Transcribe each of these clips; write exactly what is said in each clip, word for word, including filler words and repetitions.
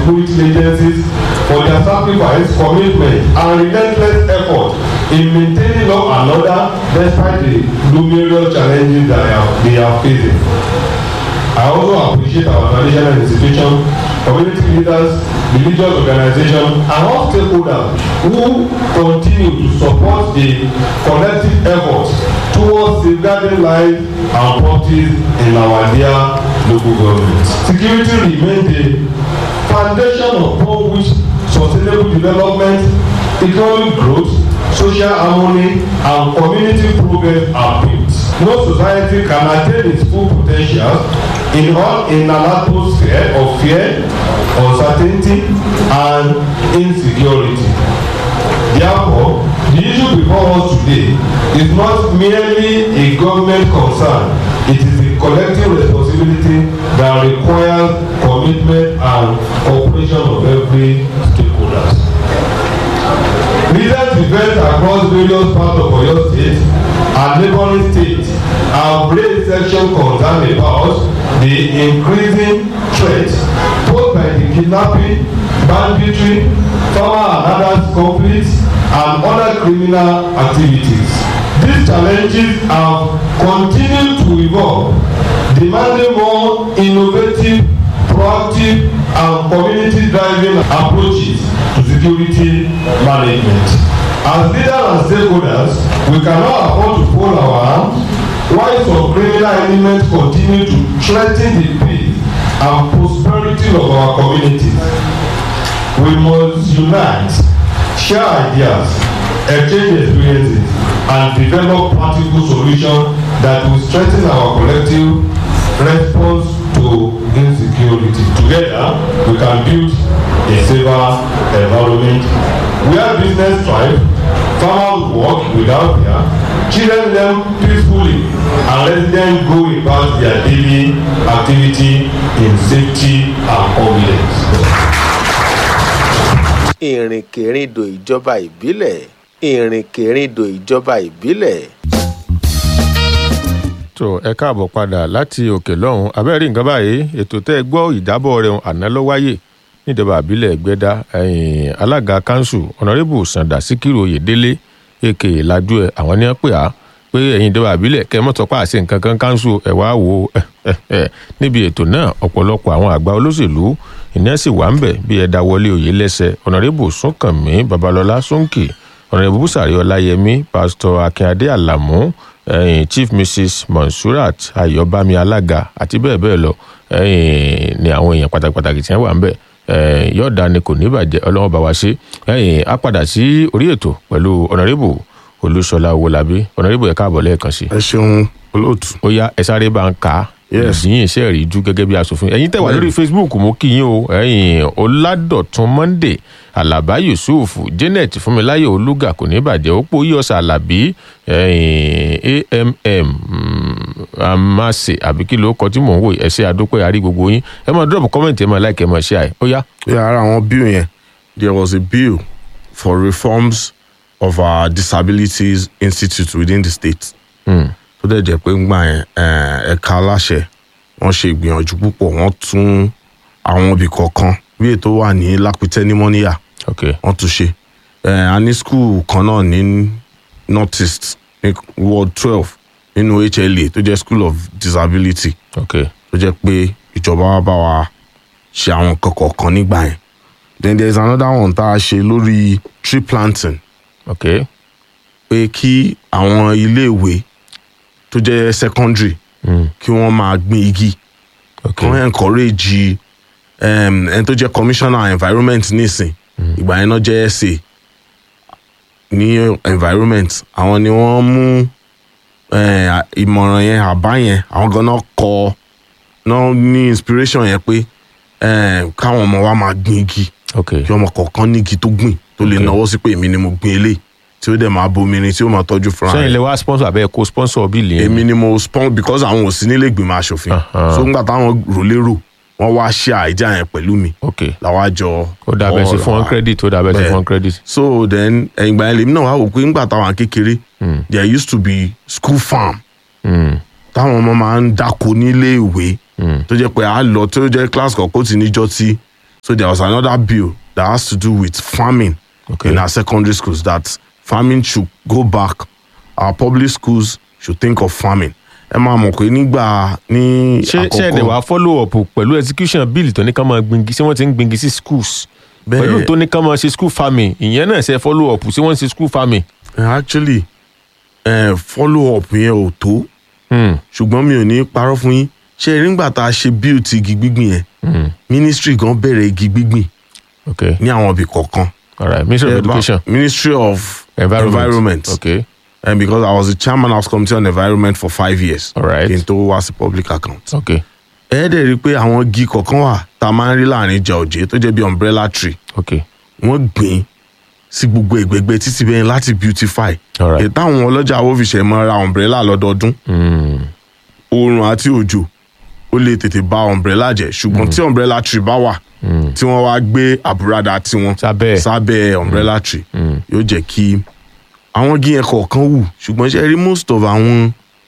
security agencies for their sacrifice, commitment, and relentless effort in maintaining law and order despite the numerous challenges that they are, they are facing. I also appreciate our traditional institutions, community leaders, religious organizations, and all stakeholders who continue to support the collective efforts towards safeguarding lives and properties in our dear local government. Security remains the foundation upon which sustainable development, economic growth, social harmony, and community progress are built. No society can attain its full potential in all in an atmosphere of fear, uncertainty, and insecurity. Therefore, the issue before us today is not merely a government concern. It is a collective responsibility that requires commitment and cooperation of every stakeholder. Recent events across various parts of Oyo State and neighboring states have raised section concern about the increasing threat posed by the kidnapping, banditry, farmer and others conflicts, and other criminal activities. These challenges have continued to evolve, demanding more innovative, proactive, and community-driving approaches to security management. As leaders and stakeholders, we cannot afford to fold our arms while some criminal elements continue to threaten the peace and prosperity of our communities. We must unite, share ideas, exchange experiences, and develop practical solutions that will strengthen our collective response to insecurity. Together, we can build a safer environment where business thrive, farmers work without fear, children learn peacefully, and residents go about their daily activity in safety and confidence. ìrìnkèrindò ìjọba ìbílẹ̀ ìrìnkèrindò ìjọba ìbílẹ̀. tó ẹ káàbọ̀ padà láti òkè lọ́hùn abẹ́rẹ́ nǹkan báyìí ètò tẹ́ ẹ gbọ́ ìjábọ̀ rẹ̀ àná ló wáyé níjọba ìbílẹ̀ Ẹgbẹ́dá alága kanṣu ọ̀nàrẹ́bù Sàǹdà Síkírù Oyèdélé èkè ìlàjú ẹ̀ àwọn ní wọ́n pè á pé ẹ̀yin ìjọba ìbílẹ̀ kẹ́ ẹ mọ́ tọpá àṣẹ nǹkan kan kanṣu ẹ̀ wá wò ó níbi ètò náà ọ̀pọ̀lọpọ̀ àwọn àgbà olóṣèlú ìyẹn sì wà ń bẹ̀ bí ẹ̀dá wọlé Oyèlẹ́sẹ̀ ọ̀nàrẹ́bù Súnkànmí Babalọ́lá Súnkì ọ̀nàrẹ́bù Búsàrí Ọláyẹmí pásítọ̀ Akínadé Àlàmú ẹ̀yìn Chief Missus Monsurat Ayọ̀bámi alága àti bẹ́ẹ̀ bẹ́ẹ̀ lọ ẹ̀yìn ni àwọn èèyàn pàtàkì pàtàkì tí wọ́n wà ń bẹ̀ yọ̀ọ̀dà ni kò ní bàjẹ́ ọlọ́wọ́ bá wa ṣe ẹ̀yìn á padà sí orí ètò pẹ̀lú ọ̀nàrẹ́bù Olúṣọlá Owólabí ọ̀nàrẹ́bù ẹ̀ káàbọ̀ lẹ́ẹ̀kan sí. ẹ ṣeun olóòtú. ó yá ẹ sáré bá ń kà á ìyìn iṣẹ́ rí ju gẹ́gẹ́ bí aṣòfin ẹ̀yin tẹ́ wà lórí Facebook mo kí yín o ẹ̀yin Ọládọ̀tun Monday Alaba Yusuf Janet Fúnmiláyọ̀ Olúga kò ní bàjẹ́ Opó Iyọ̀sà Alábí ẹ̀yin amm Amase àbí kí ló kọ tí mò ń wò ẹ̀ṣẹ́ àdópẹ́ àrí gbogbo yín ẹ máa drop comment ẹ máa like ẹ máa share ó yá. ara àwọn bill yẹn there was a bill for reforms of our disabilities institute within the state. Mm. tó dẹ̀ jẹ́ pé ńgbà yẹn ẹ̀ka aláṣẹ wọ́n ṣe ìgbìyànjú púpọ̀ wọ́n tún àwọn ibì kọ̀ọ̀kan bí ètò wà ní Lápútẹ́ ní Mọ́níyà wọ́n tún ṣe a ní skul kan náà ní North East ní Ward twelve nínú H L A tó jẹ́ School of Disability tó jẹ́ pé ìjọba wa bá wa ṣe àwọn nǹkan kọ̀ọ̀kan nígbà yẹn. Then there is another one tá a ṣe lórí tree planting pé kí àwọn iléèwé tó jẹ́ secondary mm. kí wọ́n máa gbin igi kí wọ́n encourage ẹni tó jẹ́ commissioner environment nísìn ìgbà yẹn náà jẹ́ S A ní environment àwọn ni wọ́n mú ìmọ̀ràn yẹn àbá yẹn àwọn gan-an kọ náà ní inspiration yẹn pé káwọn ọmọ wa máa gbin igi kí ọmọ kọ̀ọ̀kan ní igi tó gbìn tó lè náwó sí pé èmi ni mo gbin eléyìí tí ó dẹ̀ máa bomirin tí ó máa tọ́jú fúnra rẹ̀. sẹ́yìn lè wá sponsor abẹ́ kó sponsor bíìlì yẹn. èmi ni mo sponsor because àwọn ò sí nílé ìgbìmọ̀ aṣòfin so ńgbà táwọn rò lérò wọ́n wá ṣe àìjà yẹn pẹ̀lú mi làwọn àjọ. ó dàbẹ̀ sí fún credit ó dàbẹ̀ sí fún credit. so then ìgbà yẹn lèmi náà wá wò pé ńgbà táwọn kékeré there used to be school farm táwọn ọmọ máa ń dáko nílé ìwé tó jẹ́ pé a lọ tó jẹ́ class kọ̀ọ̀kan ti níjọ́ tí So there was another bill that has to do with farming Okay. in our secondary schools, that farming should go back. Our public schools should think of farming. Ẹ máa mọ̀ pé nígbà ní ṣé ṣé ẹ̀dẹ̀ wàá follow up pẹ̀lú execution bill tó ní ká máa gbingi ṣé wọ́n ti ń gbingi sí schools pẹ̀lú tó ní ká máa ṣe school farming ìyẹn náà ṣe follow up ṣé wọ́n ń ṣe school farming. Actually uh, follow up yẹn ò tó ṣùgbọ́n mi ò ní parọ́ fún yín ṣe nígbà tá a ṣe bill ti igi gbígbìn yẹn ministry gan bẹ̀rẹ̀ igi gbígbìn ní àwọn ibì kọ̀ọ̀kan. All right. Ministry of Education. Ministry of Environment. Environment. Okay. And because I was the chairman of Committee on Environment for five years. All right. Kí n tó wá sí public account. Okay. Ẹ dẹ̀ rí i pé àwọn igi kọ̀ọ̀kan wà tá a máa ń rí láàrin ìjà òjé tó jẹ́ bí umbrella tree. Okay. Wọ́n gbìn sí gbogbo ẹ̀gbẹ̀gbẹ̀ títí bẹ́ẹ̀ láti beautify. All right. Ètò àwọn ọlọ́jà awófiṣẹ́ máa ra umbrella lọ́dọọdún. Oòrùn àti òjò ó lè tètè bà umbrella jẹ́ ṣùgbọ́n tí umbrella tree bá wà tí wọ́n wá gbé àbúradà tiwọn sábẹ́ sábẹ́ umbrella tree yóò jẹ́ kí àwọn igi yẹn kọ̀ọ̀kan wù ṣùgbọ́n ṣe rí most of àwọn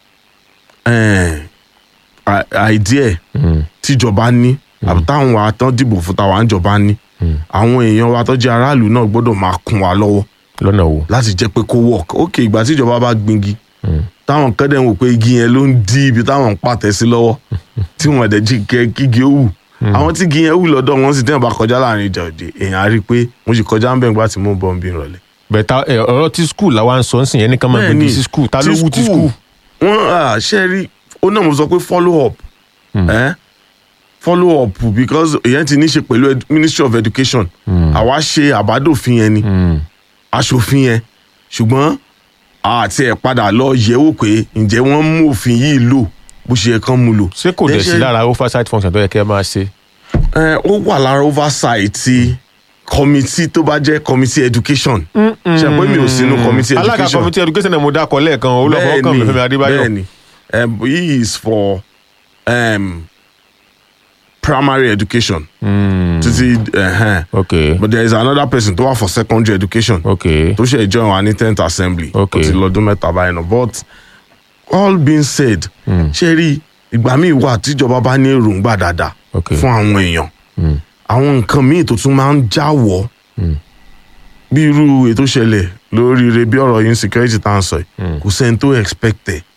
idea tíjọba ní àbí táwọn wa tán dìbò fún táwa ń jọba ní àwọn èèyàn wa tó jẹ́ aráàlú náà gbọ́dọ̀ máa kún wa lọ́wọ́ lọ́nà wo láti jẹ́ pé kó work ok ìgbà tíjọba bá gbingi táwọn kẹ́dẹ̀ ń wò pé igi yẹn ló ń dí ibi táwọn ń pàtẹ́ sí lọ́wọ́ tí wọ́n dẹ̀ jí kẹ́ kígi ó wù àwọn tí igi yẹn wù lọ́dọ̀ wọn sì tẹ́wọ̀n bá kọjá láàrin ìjà òde èèyàn á rí i pé mo sì kọjá ń bẹ̀ nígbà tí mo ń bọ̀ ń bí ìrọ̀lẹ́. bẹ̀ẹ̀ta ọ̀rọ̀ tí skul làwa ń sọ ń sìn yẹn ní ká máa gbé sí skul ta ló wù ti skul. wọ́n ṣe rí ó náà mo sọ pé follow up eh? follow up because èyàn ti ní ṣe pẹ̀lú Ministry of Education àwa ṣe àbádòfin yẹn ni aṣòfin yẹn ṣùgbọ́n àti ẹ̀ padà lọ yẹ̀wò pé ǹjẹ́ wọ́n mú òfin yìí lò bó ṣe yẹ kán mú lò. ṣé kò dẹ̀ sí lára oversight function tó yẹ kẹ́ ẹ máa ṣe. ó wà lára oversight ti committee tó bá jẹ́ committee education. ṣe pé mi ò sínú committee education. alága committee education náà mo dákọ̀ lẹ́ẹ̀kan olùkọ́ kan mi Fẹ́mi Adébáyọ̀. bẹ́ẹ̀ni bẹ́ẹ̀ni he is for um, primary education. Mm. títí uh, okay. but there is another person tó wà for secondary education. okay. tó ṣe join wa ní tenth assembly. okay. ó ti lọ́dún mẹ́ta báyìí náà but all being said. ṣe rí ìgbà míì wà tíjọba bá ní èròǹgbà dáadáa fún àwọn èèyàn àwọn nǹkan míì tó tún máa ń jáwọ́ bí irú ètò ìṣẹ̀lẹ̀ lórí rẹ̀ bí ọ̀rọ̀ insecurity tá à ń sọ yìí kò sẹ́ni tó expect ẹ̀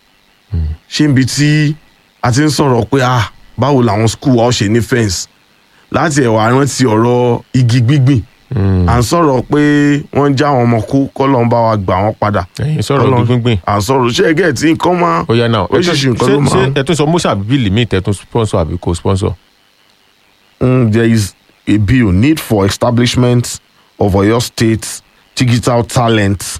ṣé ibi tí a ti ń sọ̀rọ̀ pé ah báwo làwọn school wa ó ṣe ní fence láti ẹ̀wà rántí ọ̀rọ̀ igi gbígbìn à ń sọ̀rọ̀ pé wọ́n já àwọn ọmọ kó kọ́lọ́ ń bá wa gbà wọ́n padà. ẹ̀yin sọ̀rọ̀ igi gbígbìn. à ń sọ̀rọ̀ ṣé ẹgẹ́ tí nǹkan máa. ó yá náà oríṣiríṣi nǹkan ló máa. ṣé ẹ tún sọ mọ́ṣà bíìlì míì tẹ́ tún sponsor àbí kò sponsor. Mm, there is a bill need for establishment of Oyo State digital talent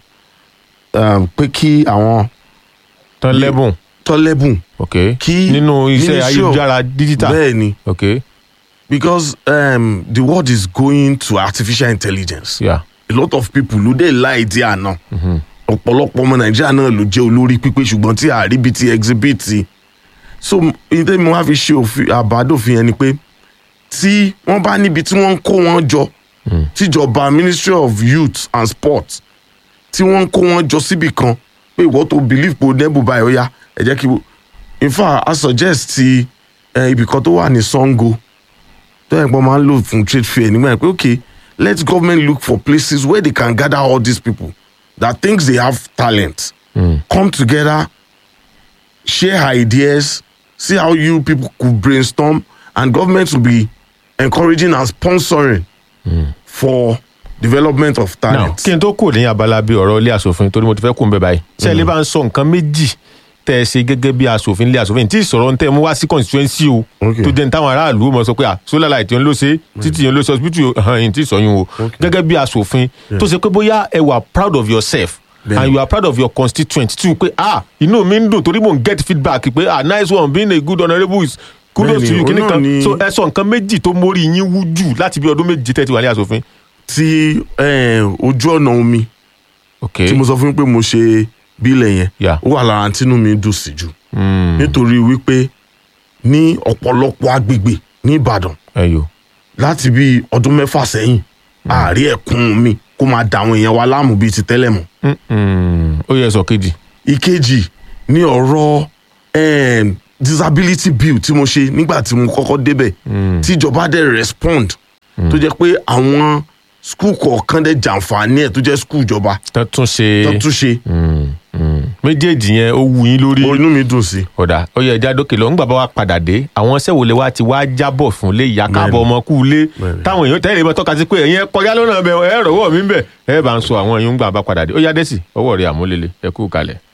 um, pé kí àwọn. tán lẹ́bùn. tán lẹ́bùn. ok kí nínú iṣẹ́ ayélujára digital. bẹ́ẹ̀ ni. ok. because um, the world is going to artificial intelligence. Yeah. A lot of people ló dé láì dí àná. ọ̀pọ̀lọpọ̀ ọmọ nàìjíríà náà ló jẹ́ olórí pípé ṣùgbọ́n tí àríbi ti exhibit. so ìdí mi wá fi ṣe àbádòfin yẹn ni pé tí wọ́n bá níbi tí wọ́n ń kó wọn jọ tíjọba Ministry of Youth and Sports tí wọ́n ń kó wọn jọ síbì kan pé ìwọ tó believe pé o nẹ́bù báyìí ó yá ẹ jẹ́ kí in fact I suggest ti ibì kan tó wà ní Sango tó yẹ pé wọ́n máa ń lò fún trade fair nígbà yẹn pé okay let government look for places where they can gather all these people that thinks they have talent mm. come together share ideas see how you people could brainstorm and government will be encouraging and sponsoring mm. for development of talent. now kí n tó kù ní abala bíi ọ̀rọ̀ ilé asòfin torí mo ti fẹ́ kún bẹ́ẹ̀ báyìí ṣé ẹ lè bá ń sọ nǹkan méjì tẹ́ ẹ ṣe gẹ́gẹ́ bí asòfin ilé asòfin tí ìsọ̀rọ̀ ń tẹ́ ẹ mú wá sí constituency o tó jẹ́ ní táwọn aráàlú mọ̀ sọ pé à solar light yẹn ló ṣe títì yẹn ló ṣe hospital yẹn tí ìsọyún o gẹ́gẹ́ bí asòfin tó ṣe pé bóyá ẹ wà proud of yourself and you are proud of your constituent tí o pé ah inú mi ń dùn torí mò ń get feedback pé ah nice one being a good honourable is kudos to you kìíní kan so ẹ sọ nǹkan méjì tó mórí yín wú jù láti bí ọdún méjì tẹ́ ti wà ní asòfin. ti ojú ọ̀nà omi tí mo sọ fún yín pé mo ṣe bílẹ̀ yẹn ó wà lára tínú mi dùn sí jù nítorí wípé ní ọ̀pọ̀lọpọ̀ agbègbè ní Ìbàdàn láti bí ọdún mẹ́fà sẹ́yìn àárí ẹ̀kún mi kó máa da àwọn èèyàn wa láàmú bíi ti tẹ́lẹ̀ mọ́. ó yẹ sọ kejì. ìkejì ní ọ̀rọ̀ disability bill tí mo ṣe nígbà tí mo kọ́kọ́ débẹ̀ tíjọba dẹ̀ respond tó jẹ́ pé àwọn skul kọ̀ọ̀kan dẹ̀ jàǹfààní ẹ̀ tó jẹ́ skul ìjọba. tó tún ṣe tó tún ṣe. méjèèjì yẹn ó wù yín lórí. inú mi dùn sí. ọ̀dà ó yẹ ẹja dókè lọ ńgbà bá wa padà dé àwọn sẹ́wọ̀lẹ̀ wa ti wá jábọ̀ fún lé ìyá káàbọ̀ ọmọ kú lé táwọn èèyàn tẹ́lẹ̀ bá tọ́ka sí pé ẹ̀yẹn kọjá lọ́nà bẹ̀ ẹ̀ rọ̀wọ́ mi bẹ̀ ẹ̀ bá ń sọ àwọn èèyàn ńgbà bá padà dé ó yá dẹ́sì ọwọ́ rẹ̀ àmúlélẹ̀ ẹ kú kalẹ̀.